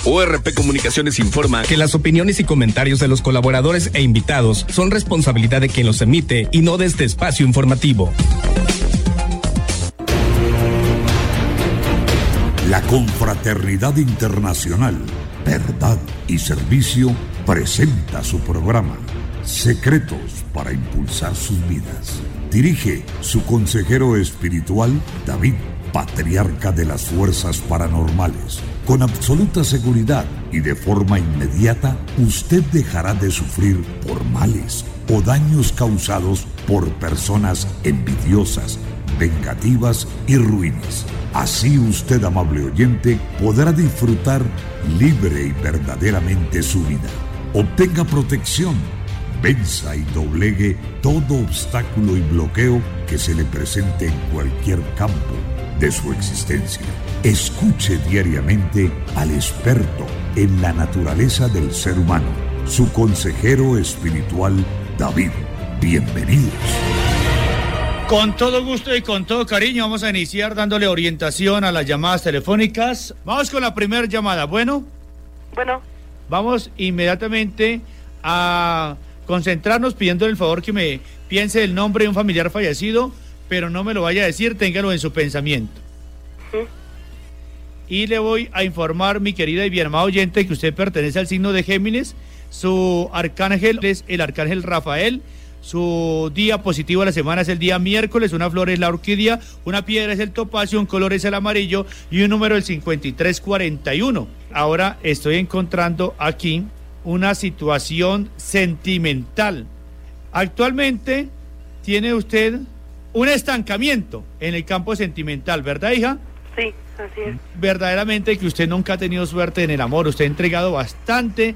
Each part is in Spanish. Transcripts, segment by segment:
ORP Comunicaciones informa que las opiniones y comentarios de los colaboradores e invitados son responsabilidad de quien los emite y no de este espacio informativo. La Confraternidad Internacional, Verdad y Servicio presenta su programa Secretos para Impulsar Sus Vidas. Dirige su consejero espiritual, David, patriarca de las fuerzas paranormales. Con absoluta seguridad y de forma inmediata, usted dejará de sufrir por males o daños causados por personas envidiosas, vengativas y ruines. Así usted, amable oyente, podrá disfrutar libre y verdaderamente su vida. Obtenga protección, venza y doblegue todo obstáculo y bloqueo que se le presente en cualquier campo de su existencia. Escuche diariamente al experto en la naturaleza del ser humano, su consejero espiritual, David. Bienvenidos. Con todo gusto y con todo cariño vamos a iniciar dándole orientación a las llamadas telefónicas. Vamos con la primera llamada. Bueno, vamos inmediatamente a concentrarnos pidiéndole el favor que me piense el nombre de un familiar fallecido, pero no me lo vaya a decir, téngalo en su pensamiento. Y le voy a informar, mi querida y bien amada oyente, que usted pertenece al signo de Géminis. Su arcángel es el arcángel Rafael. Su día positivo de la semana es el día miércoles. Una flor es la orquídea, una piedra es el topacio, un color es el amarillo y un número el 5341. Ahora estoy encontrando aquí una situación sentimental. Actualmente tiene usted un estancamiento en el campo sentimental, ¿verdad, hija? Sí, así es. Verdaderamente que usted nunca ha tenido suerte en el amor. Usted ha entregado bastante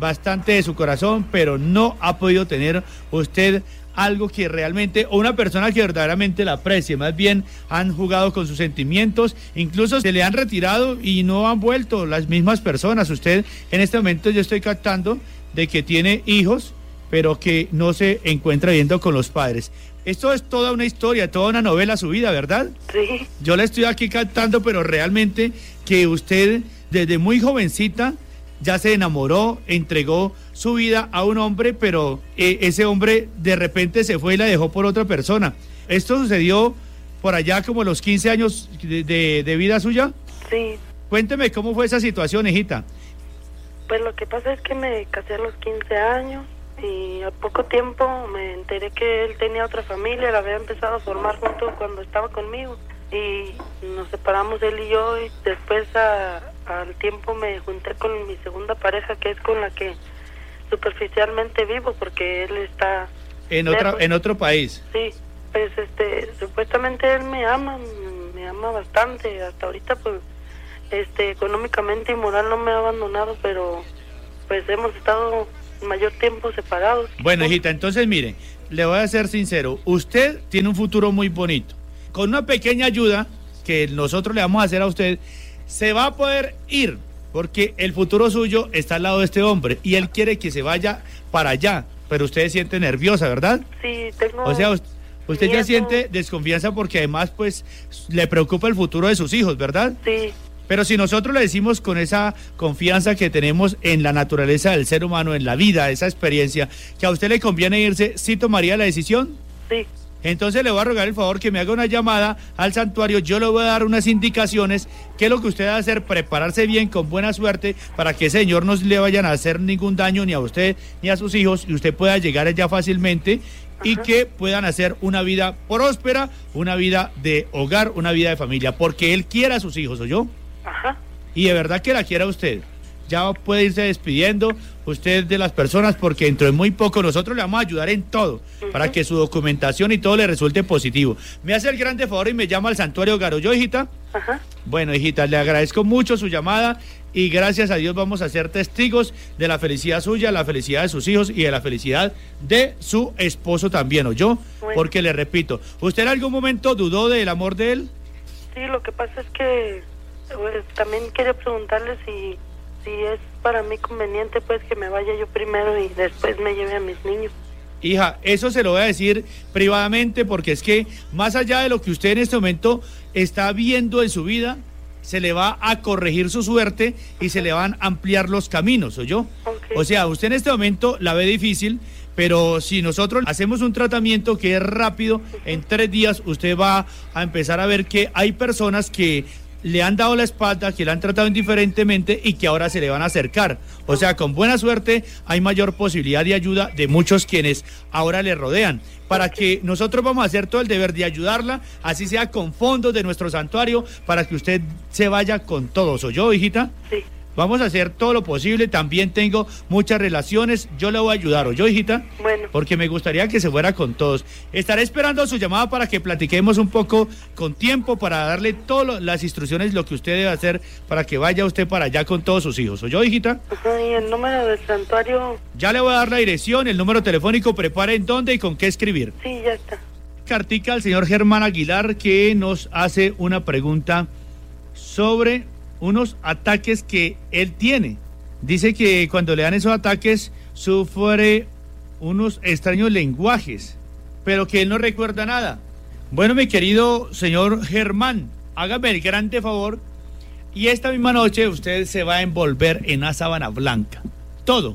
de su corazón, pero no ha podido tener usted algo que realmente, o una persona que verdaderamente la aprecie. Más bien han jugado con sus sentimientos, incluso se le han retirado y no han vuelto las mismas personas. Usted en este momento, yo estoy captando de que tiene hijos, pero que no se encuentra viendo con los padres. Esto es toda una historia, toda una novela su vida, ¿verdad? Sí. Yo la estoy aquí captando, pero realmente que usted desde muy jovencita ya se enamoró, entregó su vida a un hombre, pero ese hombre de repente se fue y la dejó por otra persona. ¿Esto sucedió por allá como los 15 años de vida suya? Sí. Cuénteme cómo fue esa situación, hijita. Pues lo que pasa es que me casé a los 15 años y a poco tiempo me enteré que él tenía otra familia, la había empezado a formar junto cuando estaba conmigo. Y nos separamos él y yo, y después al tiempo me junté con mi segunda pareja, que es con la que superficialmente vivo, porque él está en otro país. Sí, pues supuestamente él me ama bastante. Hasta ahorita pues económicamente y moral no me ha abandonado, pero pues hemos estado mayor tiempo separados. Bueno, hijita, entonces mire, le voy a ser sincero, usted tiene un futuro muy bonito. Con una pequeña ayuda que nosotros le vamos a hacer a usted, se va a poder ir, porque el futuro suyo está al lado de este hombre y él quiere que se vaya para allá, pero usted se siente nerviosa, ¿verdad? Sí, tengo... O sea, usted ya siente desconfianza porque además pues le preocupa el futuro de sus hijos, ¿verdad? Sí. Pero si nosotros le decimos con esa confianza que tenemos en la naturaleza del ser humano, en la vida, esa experiencia, que a usted le conviene irse, ¿sí tomaría la decisión? Sí. Entonces le voy a rogar el favor que me haga una llamada al santuario. Yo le voy a dar unas indicaciones, qué es lo que usted debe hacer, prepararse bien, con buena suerte, para que ese señor no le vayan a hacer ningún daño ni a usted ni a sus hijos, y usted pueda llegar allá fácilmente. Ajá. Y que puedan hacer una vida próspera, una vida de hogar, una vida de familia, porque él quiere a sus hijos, ¿oyó? Ajá. Y de verdad que la quiera usted. Ya puede irse despidiendo usted de las personas, porque dentro de muy poco nosotros le vamos a ayudar en todo, para que su documentación y todo le resulte positivo. ¿Me hace el grande favor y me llama al santuario Garoyo, hijita? Ajá. Bueno, hijita, le agradezco mucho su llamada y gracias a Dios vamos a ser testigos de la felicidad suya, la felicidad de sus hijos y de la felicidad de su esposo también, ¿oyó? Bueno. Porque le repito, ¿usted en algún momento dudó del amor de él? Sí, lo que pasa es que pues, también quería preguntarle si es para mí conveniente pues que me vaya yo primero y después me lleve a mis niños. Hija, eso se lo voy a decir privadamente, porque es que más allá de lo que usted en este momento está viendo en su vida, se le va a corregir su suerte y se le van a ampliar los caminos, ¿oyó? Okay. O sea, usted en este momento la ve difícil, pero si nosotros hacemos un tratamiento que es rápido, en 3 días usted va a empezar a ver que hay personas que le han dado la espalda, que la han tratado indiferentemente y que ahora se le van a acercar. O sea, con buena suerte hay mayor posibilidad de ayuda de muchos quienes ahora le rodean. Para que nosotros vamos a hacer todo el deber de ayudarla, así sea con fondos de nuestro santuario, para que usted se vaya con todos. ¿Oyó, hijita? Sí. Vamos a hacer todo lo posible, también tengo muchas relaciones, yo le voy a ayudar, ¿oyó, hijita? Bueno. Porque me gustaría que se fuera con todos. Estaré esperando su llamada para que platiquemos un poco con tiempo, para darle todas las instrucciones, lo que usted debe hacer, para que vaya usted para allá con todos sus hijos, ¿oyó, hijita? Ajá, y el número del santuario. Ya le voy a dar la dirección, el número telefónico, prepare en dónde y con qué escribir. Sí, ya está. Cartica al señor Germán Aguilar, que nos hace una pregunta sobre unos ataques que él tiene. Dice que cuando le dan esos ataques sufre unos extraños lenguajes, pero que él no recuerda nada. Bueno, mi querido señor Germán, hágame el grande favor y esta misma noche usted se va a envolver en una sábana blanca. Todo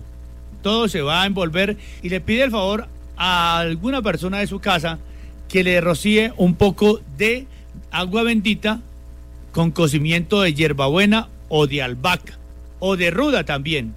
se va a envolver y le pide el favor a alguna persona de su casa que le rocíe un poco de agua bendita con cocimiento de hierbabuena o de albahaca o de ruda también.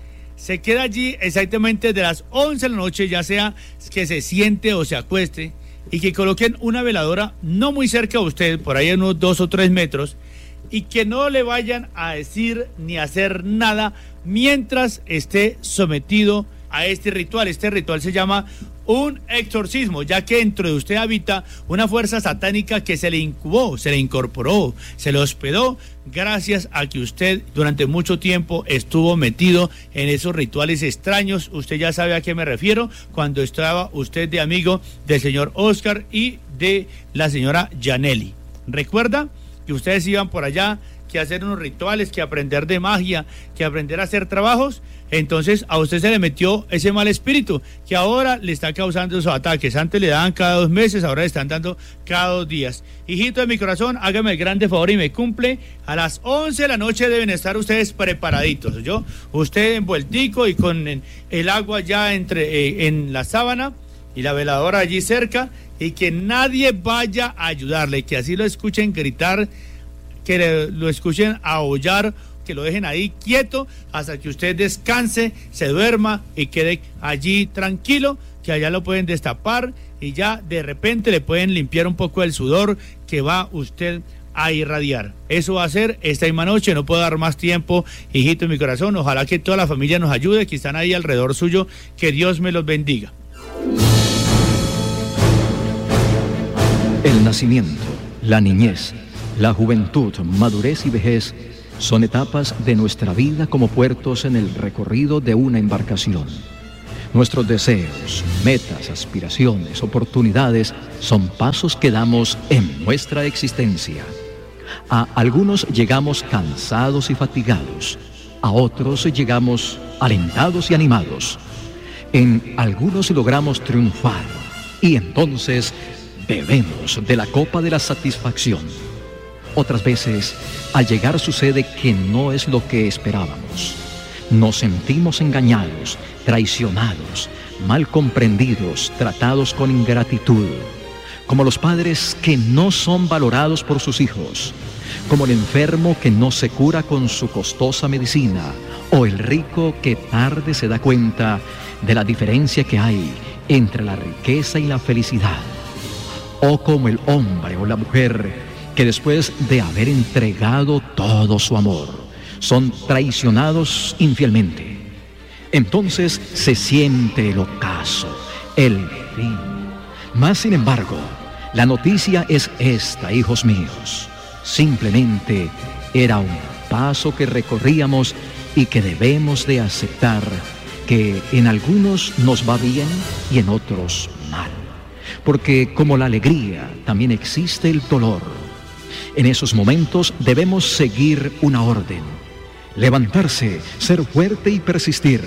Se queda allí exactamente de las 11 de la noche, ya sea que se siente o se acueste, y que coloquen una veladora no muy cerca a usted, por ahí unos 2 o 3 metros, y que no le vayan a decir ni a hacer nada mientras esté sometido a este ritual. Este ritual se llama un exorcismo, ya que dentro de usted habita una fuerza satánica que se le incubó, se le incorporó, se le hospedó, gracias a que usted durante mucho tiempo estuvo metido en esos rituales extraños. Usted ya sabe a qué me refiero, cuando estaba usted de amigo del señor Oscar y de la señora Yaneli. ¿Recuerda que ustedes iban por allá, que hacer unos rituales, que aprender de magia, que aprender a hacer trabajos? Entonces a usted se le metió ese mal espíritu que ahora le está causando esos ataques. Antes le daban cada 2 meses, ahora le están dando cada 2 días. Hijito de mi corazón, hágame el grande favor y me cumple. A las 11 de la noche deben estar ustedes preparaditos, ¿yo? Usted envueltico y con el agua ya en la sábana y la veladora allí cerca, y que nadie vaya a ayudarle, que así lo escuchen gritar, que lo escuchen aullar, que lo dejen ahí quieto hasta que usted descanse, se duerma y quede allí tranquilo, que allá lo pueden destapar y ya de repente le pueden limpiar un poco el sudor que va usted a irradiar. Eso va a ser esta misma noche, no puedo dar más tiempo, hijito de mi corazón. Ojalá que toda la familia nos ayude, que están ahí alrededor suyo, que Dios me los bendiga. El nacimiento, la niñez, la juventud, madurez y vejez son etapas de nuestra vida como puertos en el recorrido de una embarcación. Nuestros deseos, metas, aspiraciones, oportunidades son pasos que damos en nuestra existencia. A algunos llegamos cansados y fatigados, a otros llegamos alentados y animados. En algunos logramos triunfar y entonces bebemos de la copa de la satisfacción. Otras veces, al llegar sucede que no es lo que esperábamos. Nos sentimos engañados, traicionados, mal comprendidos, tratados con ingratitud, como los padres que no son valorados por sus hijos, como el enfermo que no se cura con su costosa medicina, o el rico que tarde se da cuenta de la diferencia que hay entre la riqueza y la felicidad, o como el hombre o la mujer que después de haber entregado todo su amor, son traicionados infielmente. Entonces se siente el ocaso, el fin. Mas sin embargo, la noticia es esta, hijos míos. Simplemente era un paso que recorríamos y que debemos de aceptar, que en algunos nos va bien y en otros mal. Porque como la alegría, también existe el dolor. En esos momentos debemos seguir una orden: levantarse, ser fuerte y persistir.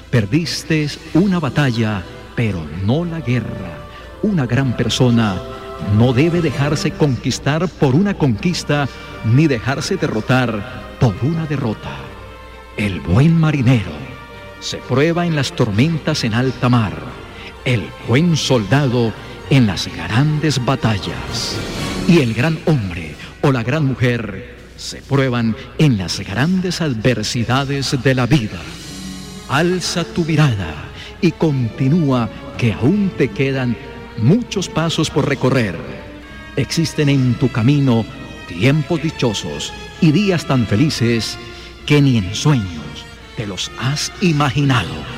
Perdiste una batalla, pero no la guerra. Una gran persona no debe dejarse conquistar por una conquista, ni dejarse derrotar por una derrota. El buen marinero se prueba en las tormentas en alta mar. El buen soldado en las grandes batallas. Y el gran hombre o la gran mujer se prueban en las grandes adversidades de la vida. Alza tu mirada y continúa, que aún te quedan muchos pasos por recorrer. Existen en tu camino tiempos dichosos y días tan felices que ni en sueños te los has imaginado.